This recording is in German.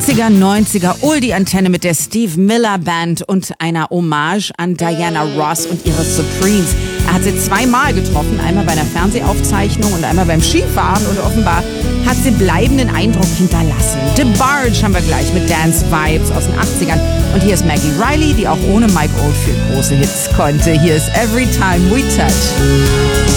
80er, 90er, Oldie-Antenne mit der Steve Miller Band und einer Hommage an Diana Ross und ihre Supremes. Er hat sie zweimal getroffen, einmal bei einer Fernsehaufzeichnung und einmal beim Skifahren, und offenbar hat sie bleibenden Eindruck hinterlassen. DeBarge haben wir gleich mit Dance Vibes aus den 80ern. Und hier ist Maggie Reilly, die auch ohne Mike Oldfield große Hits konnte. Hier ist Every Time We Touch.